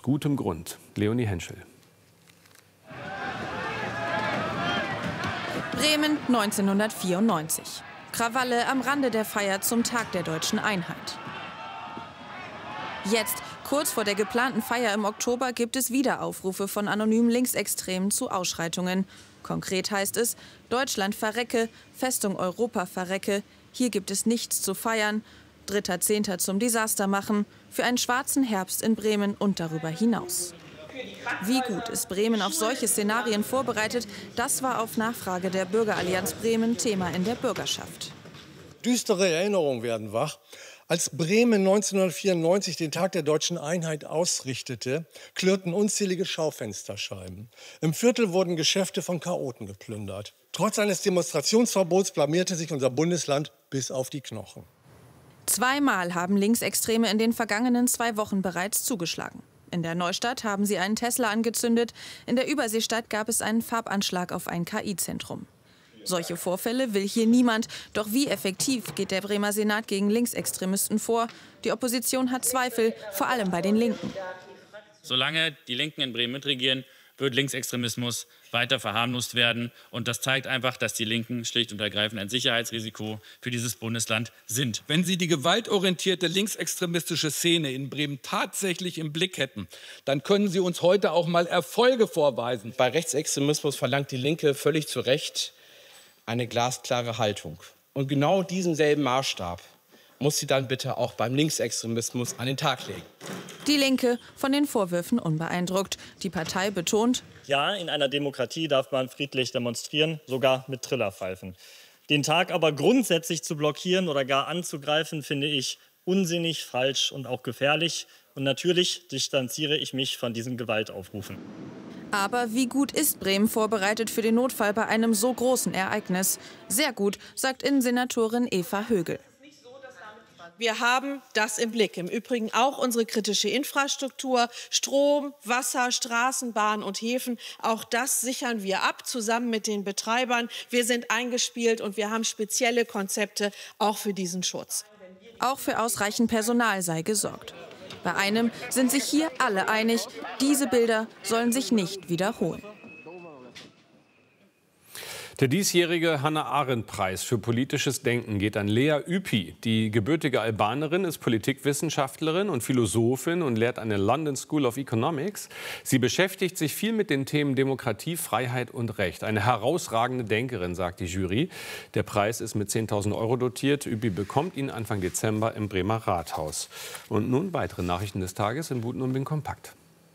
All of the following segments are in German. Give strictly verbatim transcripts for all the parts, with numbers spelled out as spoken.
gutem Grund. Leonie Henschel. Bremen neunzehnhundertvierundneunzig. Krawalle am Rande der Feier zum Tag der Deutschen Einheit. Jetzt, kurz vor der geplanten Feier im Oktober, gibt es wieder Aufrufe von anonymen Linksextremen zu Ausschreitungen. Konkret heißt es, Deutschland verrecke, Festung Europa verrecke, hier gibt es nichts zu feiern, dritter Zehnter zum Desaster machen, für einen schwarzen Herbst in Bremen und darüber hinaus. Wie gut ist Bremen auf solche Szenarien vorbereitet, das war auf Nachfrage der Bürgerallianz Bremen Thema in der Bürgerschaft. Düstere Erinnerungen werden wach. Als Bremen neunzehnhundertvierundneunzig den Tag der Deutschen Einheit ausrichtete, klirrten unzählige Schaufensterscheiben. Im Viertel wurden Geschäfte von Chaoten geplündert. Trotz eines Demonstrationsverbots blamierte sich unser Bundesland bis auf die Knochen. Zweimal haben Linksextreme in den vergangenen zwei Wochen bereits zugeschlagen. In der Neustadt haben sie einen Tesla angezündet, in der Überseestadt gab es einen Farbanschlag auf ein K I-Zentrum. Solche Vorfälle will hier niemand. Doch wie effektiv geht der Bremer Senat gegen Linksextremisten vor? Die Opposition hat Zweifel, vor allem bei den Linken. Solange die Linken in Bremen mitregieren, wird Linksextremismus weiter verharmlost werden. Und das zeigt einfach, dass die Linken schlicht und ergreifend ein Sicherheitsrisiko für dieses Bundesland sind. Wenn Sie die gewaltorientierte linksextremistische Szene in Bremen tatsächlich im Blick hätten, dann können Sie uns heute auch mal Erfolge vorweisen. Bei Rechtsextremismus verlangt die Linke völlig zu Recht eine glasklare Haltung. Und genau diesen selben Maßstab muss sie dann bitte auch beim Linksextremismus an den Tag legen. Die Linke von den Vorwürfen unbeeindruckt. Die Partei betont: Ja, in einer Demokratie darf man friedlich demonstrieren, sogar mit Trillerpfeifen. Den Tag aber grundsätzlich zu blockieren oder gar anzugreifen, finde ich unsinnig, falsch und auch gefährlich. Und natürlich distanziere ich mich von diesen Gewaltaufrufen. Aber wie gut ist Bremen vorbereitet für den Notfall bei einem so großen Ereignis? Sehr gut, sagt Innensenatorin Eva Högel. Wir haben das im Blick. Im Übrigen auch unsere kritische Infrastruktur, Strom, Wasser, Straßenbahn und Häfen. Auch das sichern wir ab, zusammen mit den Betreibern. Wir sind eingespielt und wir haben spezielle Konzepte auch für diesen Schutz. Auch für ausreichend Personal sei gesorgt. Bei einem sind sich hier alle einig, diese Bilder sollen sich nicht wiederholen. Der diesjährige Hannah-Arendt-Preis für politisches Denken geht an Lea Ypi. Die gebürtige Albanerin ist Politikwissenschaftlerin und Philosophin und lehrt an der London School of Economics. Sie beschäftigt sich viel mit den Themen Demokratie, Freiheit und Recht. Eine herausragende Denkerin, sagt die Jury. Der Preis ist mit zehntausend Euro dotiert. Ypi bekommt ihn Anfang Dezember im Bremer Rathaus. Und nun weitere Nachrichten des Tages in Buten und Bin kompakt.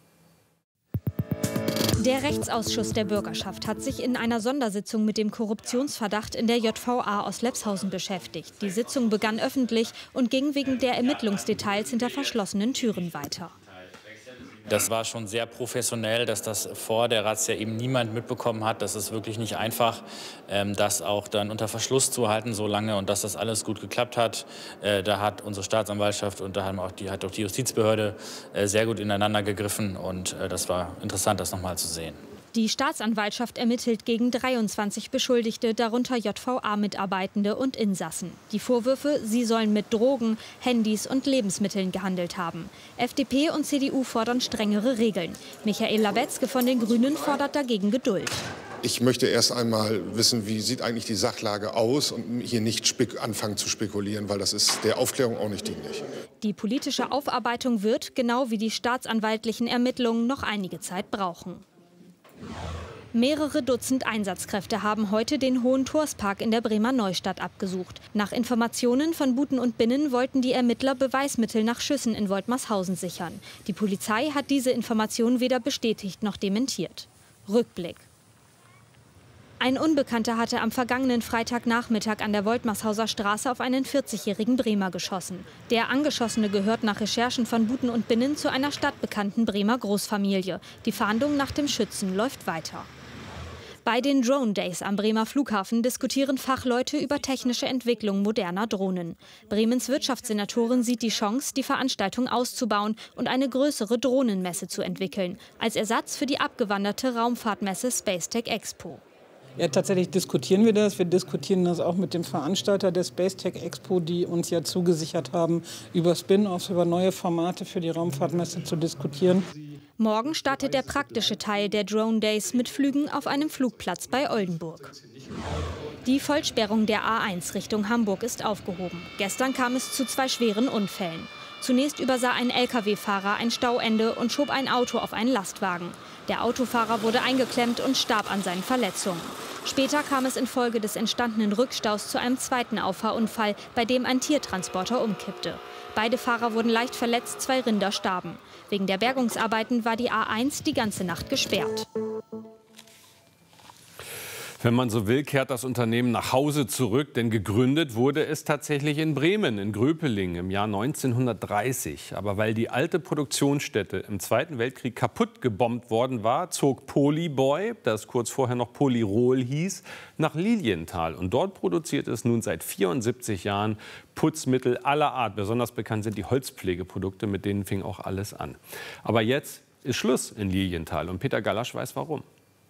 Der Rechtsausschuss der Bürgerschaft hat sich in einer Sondersitzung mit dem Korruptionsverdacht in der J V A aus Lepshausen beschäftigt. Die Sitzung begann öffentlich und ging wegen der Ermittlungsdetails hinter verschlossenen Türen weiter. Das war schon sehr professionell, dass das vor der Razzia eben niemand mitbekommen hat. Das ist wirklich nicht einfach, das auch dann unter Verschluss zu halten so lange und dass das alles gut geklappt hat. Da hat unsere Staatsanwaltschaft und da haben auch die, hat auch die Justizbehörde sehr gut ineinander gegriffen und das war interessant, das noch mal zu sehen. Die Staatsanwaltschaft ermittelt gegen dreiundzwanzig Beschuldigte, darunter J V A-Mitarbeitende und Insassen. Die Vorwürfe, sie sollen mit Drogen, Handys und Lebensmitteln gehandelt haben. F D P und C D U fordern strengere Regeln. Michael Labetzke von den Grünen fordert dagegen Geduld. Ich möchte erst einmal wissen, wie sieht eigentlich die Sachlage aus und hier nicht anfangen zu spekulieren, weil das ist der Aufklärung auch nicht dienlich. Die politische Aufarbeitung wird, genau wie die staatsanwaltlichen Ermittlungen, noch einige Zeit brauchen. Mehrere Dutzend Einsatzkräfte haben heute den Hohen-Tors-Park in der Bremer Neustadt abgesucht. Nach Informationen von Buten und Binnen wollten die Ermittler Beweismittel nach Schüssen in Woltmarshausen sichern. Die Polizei hat diese Information weder bestätigt noch dementiert. Rückblick. Ein Unbekannter hatte am vergangenen Freitagnachmittag an der Woltmarshauser Straße auf einen vierzigjährigen Bremer geschossen. Der Angeschossene gehört nach Recherchen von Buten und Binnen zu einer stadtbekannten Bremer Großfamilie. Die Fahndung nach dem Schützen läuft weiter. Bei den Drone Days am Bremer Flughafen diskutieren Fachleute über technische Entwicklung moderner Drohnen. Bremens Wirtschaftssenatorin sieht die Chance, die Veranstaltung auszubauen und eine größere Drohnenmesse zu entwickeln, als Ersatz für die abgewanderte Raumfahrtmesse Spacetech Expo. Ja, tatsächlich diskutieren wir das. Wir diskutieren das auch mit dem Veranstalter der Spacetech Expo, die uns ja zugesichert haben, über Spin-offs, über neue Formate für die Raumfahrtmesse zu diskutieren. Morgen startet der praktische Teil der Drone Days mit Flügen auf einem Flugplatz bei Oldenburg. Die Vollsperrung der A eins Richtung Hamburg ist aufgehoben. Gestern kam es zu zwei schweren Unfällen. Zunächst übersah ein L K W-Fahrer ein Stauende und schob ein Auto auf einen Lastwagen. Der Autofahrer wurde eingeklemmt und starb an seinen Verletzungen. Später kam es infolge des entstandenen Rückstaus zu einem zweiten Auffahrunfall, bei dem ein Tiertransporter umkippte. Beide Fahrer wurden leicht verletzt, zwei Rinder starben. Wegen der Bergungsarbeiten war die A eins die ganze Nacht gesperrt. Wenn man so will, kehrt das Unternehmen nach Hause zurück, denn gegründet wurde es tatsächlich in Bremen, in Gröpeling im Jahr neunzehnhundertdreißig. Aber weil die alte Produktionsstätte im Zweiten Weltkrieg kaputt gebombt worden war, zog Polyboy, das kurz vorher noch Polyrol hieß, nach Lilienthal. Und dort produziert es nun seit vierundsiebzig Jahren Putzmittel aller Art. Besonders bekannt sind die Holzpflegeprodukte, mit denen fing auch alles an. Aber jetzt ist Schluss in Lilienthal und Peter Gallasch weiß warum.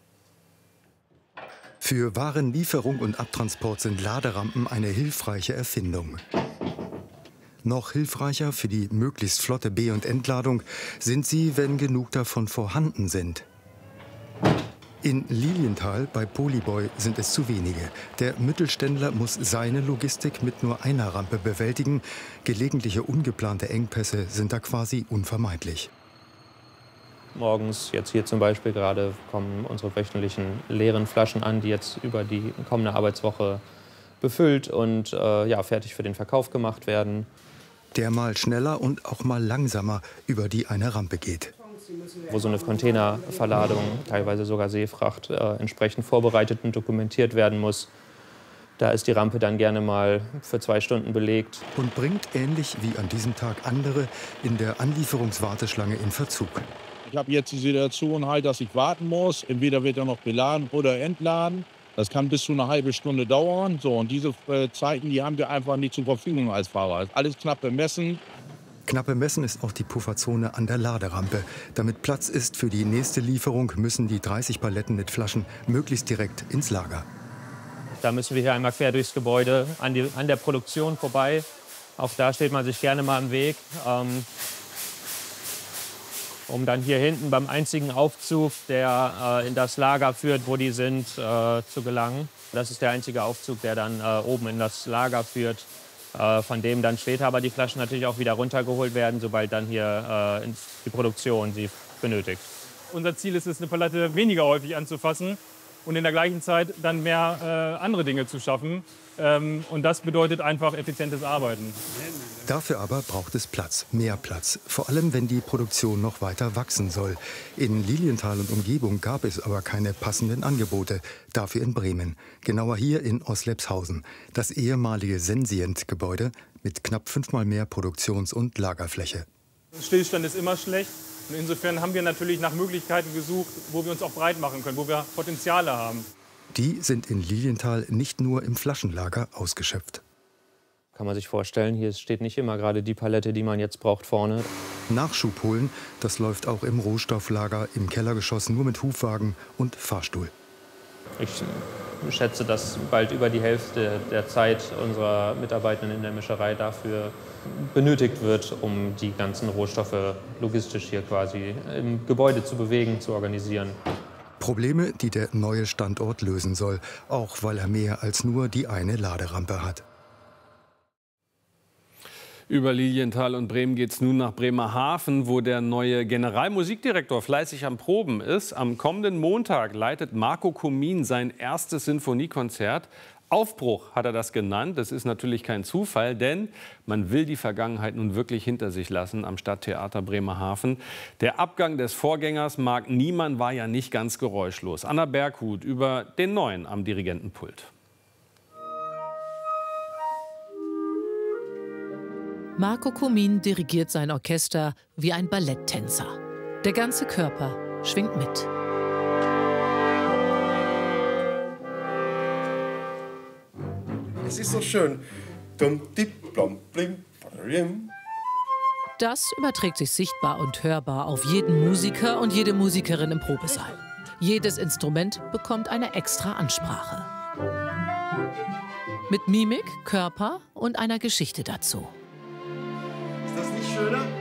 Für Warenlieferung und Abtransport sind Laderampen eine hilfreiche Erfindung. Noch hilfreicher für die möglichst flotte Be- und Entladung sind sie, wenn genug davon vorhanden sind. In Lilienthal bei Polyboy sind es zu wenige. Der Mittelständler muss seine Logistik mit nur einer Rampe bewältigen. Gelegentliche ungeplante Engpässe sind da quasi unvermeidlich. Morgens, jetzt hier zum Beispiel gerade, kommen unsere wöchentlichen leeren Flaschen an, die jetzt über die kommende Arbeitswoche befüllt und äh, ja, fertig für den Verkauf gemacht werden. Der mal schneller und auch mal langsamer über die eine Rampe geht. Wo so eine Containerverladung, teilweise sogar Seefracht, äh, entsprechend vorbereitet und dokumentiert werden muss. Da ist die Rampe dann gerne mal für zwei Stunden belegt. Und bringt, ähnlich wie an diesem Tag andere, in der Anlieferungswarteschlange in Verzug. Ich habe jetzt die Situation halt, dass ich warten muss. Entweder wird er noch beladen oder entladen. Das kann bis zu eine halbe Stunde dauern. So, und diese äh, Zeiten, die haben wir einfach nicht zur Verfügung als Fahrer. Alles knapp bemessen. Knapp bemessen ist auch die Pufferzone an der Laderampe. Damit Platz ist für die nächste Lieferung, müssen die dreißig Paletten mit Flaschen möglichst direkt ins Lager. Da müssen wir hier einmal quer durchs Gebäude an, die, an der Produktion vorbei. Auch da steht man sich gerne mal im Weg. Ähm, um dann hier hinten beim einzigen Aufzug, der äh, in das Lager führt, wo die sind, äh, zu gelangen. Das ist der einzige Aufzug, der dann äh, oben in das Lager führt, äh, von dem dann später aber die Flaschen natürlich auch wieder runtergeholt werden, sobald dann hier äh, die Produktion sie benötigt. Unser Ziel ist es, eine Palette weniger häufig anzufassen und in der gleichen Zeit dann mehr äh, andere Dinge zu schaffen. Ähm, und das bedeutet einfach effizientes Arbeiten. Dafür aber braucht es Platz, mehr Platz. Vor allem, wenn die Produktion noch weiter wachsen soll. In Lilienthal und Umgebung gab es aber keine passenden Angebote. Dafür in Bremen. Genauer hier in Oslepshausen. Das ehemalige Sensient-Gebäude mit knapp fünfmal mehr Produktions- und Lagerfläche. Stillstand ist immer schlecht. Und insofern haben wir natürlich nach Möglichkeiten gesucht, wo wir uns auch breit machen können, wo wir Potenziale haben. Die sind in Lilienthal nicht nur im Flaschenlager ausgeschöpft. Kann man sich vorstellen, hier steht nicht immer gerade die Palette, die man jetzt braucht, vorne. Nachschub holen, das läuft auch im Rohstofflager, im Kellergeschoss nur mit Hubwagen und Fahrstuhl. Ich schätze, dass bald über die Hälfte der Zeit unserer Mitarbeitenden in der Mischerei dafür benötigt wird, um die ganzen Rohstoffe logistisch hier quasi im Gebäude zu bewegen, zu organisieren. Probleme, die der neue Standort lösen soll, auch weil er mehr als nur die eine Laderampe hat. Über Lilienthal und Bremen geht es nun nach Bremerhaven, wo der neue Generalmusikdirektor fleißig am Proben ist. Am kommenden Montag leitet Marco Kumin sein erstes Sinfoniekonzert. Aufbruch hat er das genannt. Das ist natürlich kein Zufall, denn man will die Vergangenheit nun wirklich hinter sich lassen am Stadttheater Bremerhaven. Der Abgang des Vorgängers Marc Niemann war ja nicht ganz geräuschlos. Anna Berghut über den Neuen am Dirigentenpult. Marco Kumin dirigiert sein Orchester wie ein Balletttänzer. Der ganze Körper schwingt mit. Es ist so schön. Das überträgt sich sichtbar und hörbar auf jeden Musiker und jede Musikerin im Probesaal. Jedes Instrument bekommt eine extra Ansprache. Mit Mimik, Körper und einer Geschichte dazu. Ist das nicht schöner?